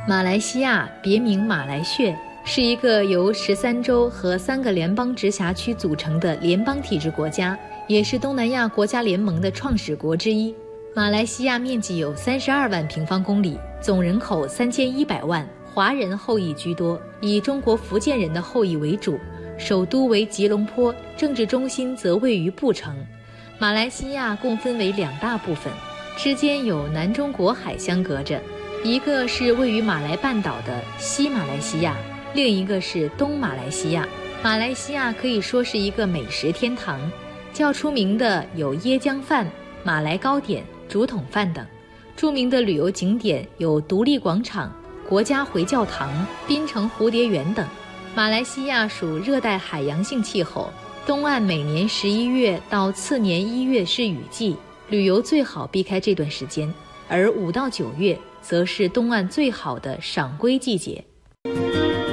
马来西亚别名马来穴，是一个由13州和3个联邦直辖区组成的联邦体制国家，也是东南亚国家联盟的创始国之一。马来西亚面积有32万平方公里，总人口3100万，华人后裔居多，以中国福建人的后裔为主。首都为吉隆坡，政治中心则位于布城。马来西亚共分为2大部分，之间有南中国海相隔着，一个是位于马来半岛的西马来西亚，另一个是东马来西亚。马来西亚可以说是一个美食天堂，较出名的有椰浆饭、马来糕点、竹筒饭等。著名的旅游景点有独立广场、国家回教堂、槟城蝴蝶园等。马来西亚属热带海洋性气候，东岸每年11月到次年1月是雨季，旅游最好避开这段时间，而5到9月则是东岸最好的赏龟季节。